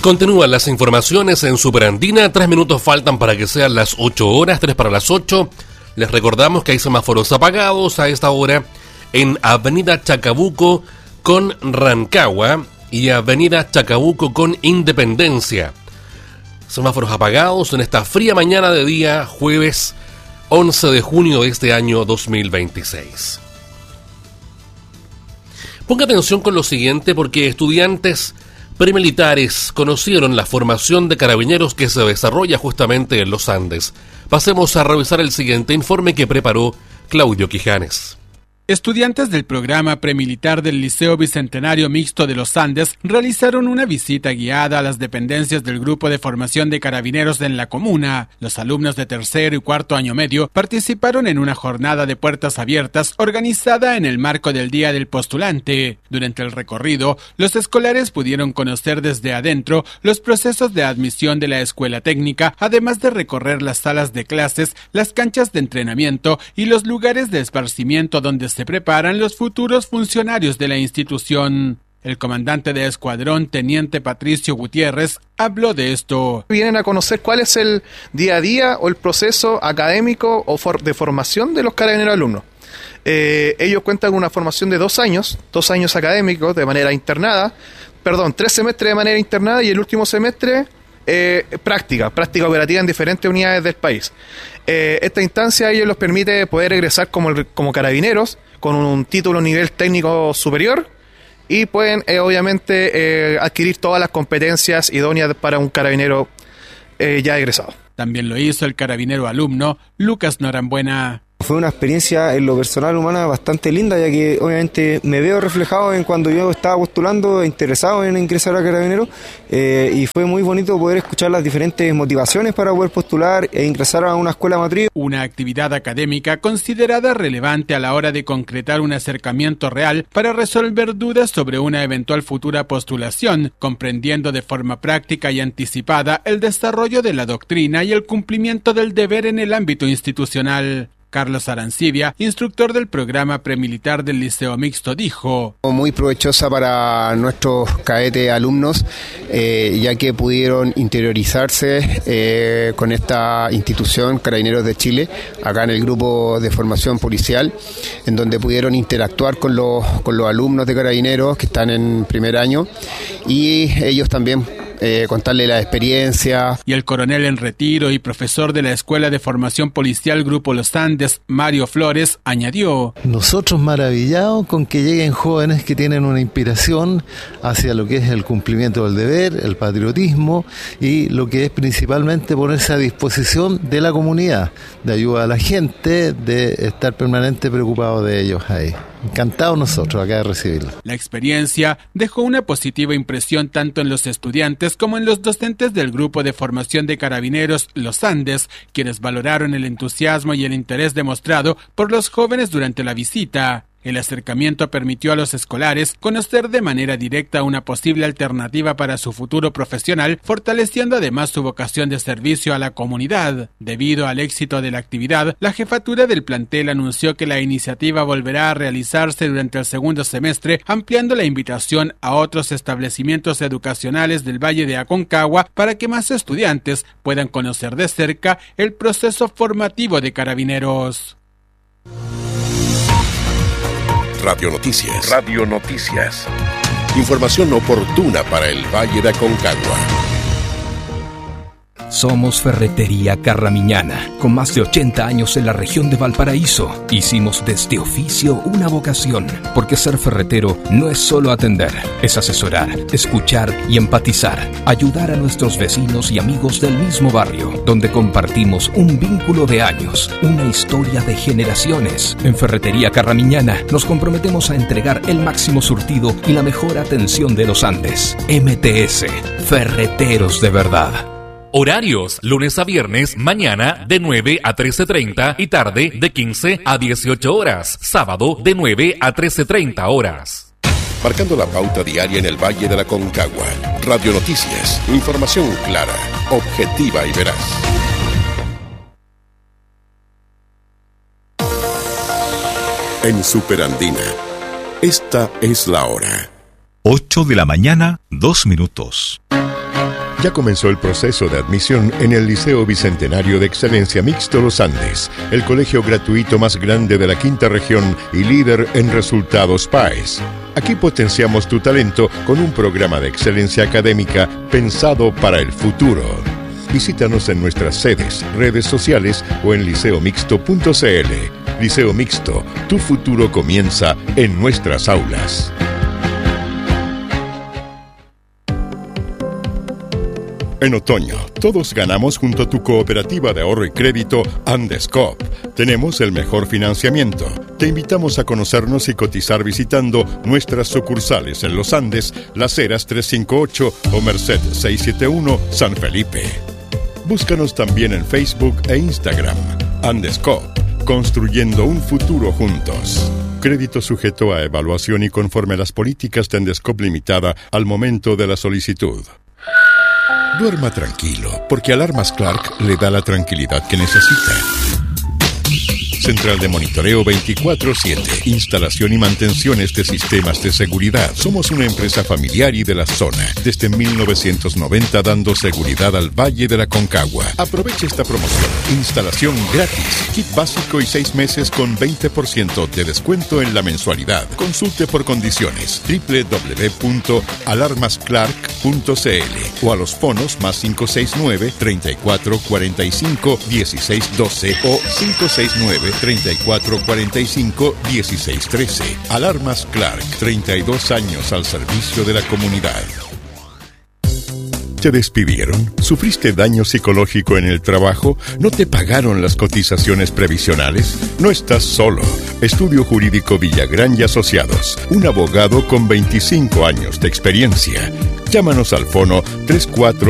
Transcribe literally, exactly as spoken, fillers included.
Continúan las informaciones en Superandina. Tres minutos faltan para que sean las ocho horas, tres para las ocho. Les recordamos que hay semáforos apagados a esta hora en Avenida Chacabuco con Rancagua y Avenida Chacabuco con Independencia. Semáforos apagados en esta fría mañana de día jueves once de junio de este año dos mil veintiséis. Ponga atención con lo siguiente, porque estudiantes premilitares conocieron la formación de carabineros que se desarrolla justamente en los Andes. Pasemos a revisar el siguiente informe que preparó Claudio Quijanes. Estudiantes del programa premilitar del Liceo Bicentenario Mixto de los Andes realizaron una visita guiada a las dependencias del Grupo de Formación de Carabineros en la comuna. Los alumnos de tercero y cuarto año medio participaron en una jornada de puertas abiertas organizada en el marco del Día del Postulante. Durante el recorrido, los escolares pudieron conocer desde adentro los procesos de admisión de la escuela técnica, además de recorrer las salas de clases, las canchas de entrenamiento y los lugares de esparcimiento donde se preparan los futuros funcionarios de la institución. El comandante de escuadrón, teniente Patricio Gutiérrez, habló de esto. Vienen a conocer cuál es el día a día o el proceso académico o for- de formación de los carabineros alumnos. Eh, ellos cuentan con una formación de dos años, dos años académicos de manera internada, perdón, tres semestres de manera internada y el último semestre eh, práctica, práctica operativa en diferentes unidades del país. Eh, esta instancia a ellos les permite poder egresar como, como carabineros con un título nivel técnico superior y pueden eh, obviamente eh, adquirir todas las competencias idóneas para un carabinero eh, ya egresado. También lo hizo el carabinero alumno Lucas Norambuena. Fue una experiencia en lo personal humana bastante linda, ya que obviamente me veo reflejado en cuando yo estaba postulando, interesado en ingresar a Carabineros, eh, y fue muy bonito poder escuchar las diferentes motivaciones para poder postular e ingresar a una escuela matriz. Una actividad académica considerada relevante a la hora de concretar un acercamiento real para resolver dudas sobre una eventual futura postulación, comprendiendo de forma práctica y anticipada el desarrollo de la doctrina y el cumplimiento del deber en el ámbito institucional. Carlos Arancibia, instructor del programa premilitar del Liceo Mixto, dijo: Muy provechosa para nuestros cadetes alumnos, eh, ya que pudieron interiorizarse eh, con esta institución Carabineros de Chile, acá en el grupo de formación policial, en donde pudieron interactuar con los, con los alumnos de Carabineros que están en primer año y ellos también Eh, contarle la experiencia. Y el coronel en retiro y profesor de la Escuela de Formación Policial Grupo Los Andes, Mario Flores, añadió: nosotros maravillados con que lleguen jóvenes que tienen una inspiración hacia lo que es el cumplimiento del deber, el patriotismo y lo que es principalmente ponerse a disposición de la comunidad, de ayuda a la gente, de estar permanente preocupado de ellos ahí. Encantados nosotros acá de recibirlo. La experiencia dejó una positiva impresión tanto en los estudiantes como en los docentes del Grupo de Formación de Carabineros Los Andes, quienes valoraron el entusiasmo y el interés demostrado por los jóvenes durante la visita. El acercamiento permitió a los escolares conocer de manera directa una posible alternativa para su futuro profesional, fortaleciendo además su vocación de servicio a la comunidad. Debido al éxito de la actividad, la jefatura del plantel anunció que la iniciativa volverá a realizarse durante el segundo semestre, ampliando la invitación a otros establecimientos educacionales del Valle de Aconcagua para que más estudiantes puedan conocer de cerca el proceso formativo de carabineros. Radio Noticias. Radio Noticias. Información oportuna para el Valle de Aconcagua. Somos Ferretería Carramiñana, con más de ochenta años en la región de Valparaíso. Hicimos de este oficio una vocación, porque ser ferretero no es solo atender, es asesorar, escuchar y empatizar, ayudar a nuestros vecinos y amigos del mismo barrio, donde compartimos un vínculo de años, una historia de generaciones. En Ferretería Carramiñana nos comprometemos a entregar el máximo surtido y la mejor atención de los Andes. M T S, Ferreteros de verdad. Horarios, lunes a viernes, mañana de nueve a trece treinta y tarde de quince a dieciocho horas. Sábado de nueve a trece treinta horas. Marcando la pauta diaria en el Valle de la Aconcagua. Radio Noticias, información clara, objetiva y veraz. En Superandina, esta es la hora. ocho de la mañana, dos minutos. Ya comenzó el proceso de admisión en el Liceo Bicentenario de Excelencia Mixto Los Andes, el colegio gratuito más grande de la quinta región y líder en resultados P A E S. Aquí potenciamos tu talento con un programa de excelencia académica pensado para el futuro. Visítanos en nuestras sedes, redes sociales o en liceo mixto punto c l. Liceo Mixto, tu futuro comienza en nuestras aulas. En otoño, todos ganamos junto a tu cooperativa de ahorro y crédito Andescoop. Tenemos el mejor financiamiento. Te invitamos a conocernos y cotizar visitando nuestras sucursales en Los Andes, Las Heras trescientos cincuenta y ocho o Merced seiscientos setenta y uno, San Felipe. Búscanos también en Facebook e Instagram. Andescoop, construyendo un futuro juntos. Crédito sujeto a evaluación y conforme a las políticas de Andescoop Limitada al momento de la solicitud. Duerma tranquilo, porque Alarmas Clark le da la tranquilidad que necesita. Central de monitoreo veinticuatro siete. Instalación y mantenciones de sistemas de seguridad. Somos una empresa familiar y de la zona. Desde mil novecientos noventa dando seguridad al Valle de la Concagua. Aproveche esta promoción. Instalación gratis. Kit básico y seis meses con veinte por ciento de descuento en la mensualidad. Consulte por condiciones. doble u doble u doble u punto alarmas clark punto c l o a los fonos más cinco seis nueve, treinta y cuatro cuarenta y cinco, dieciséis doce o cinco seis nueve, treinta y cuatro cuarenta y cinco, dieciséis trece. Alarmas Clark, treinta y dos años al servicio de la comunidad. ¿Te despidieron? ¿Sufriste daño psicológico en el trabajo? ¿No te pagaron las cotizaciones previsionales? No estás solo. Estudio Jurídico Villagrán y Asociados. Un abogado con veinticinco años de experiencia. Llámanos al fono treinta y cuatro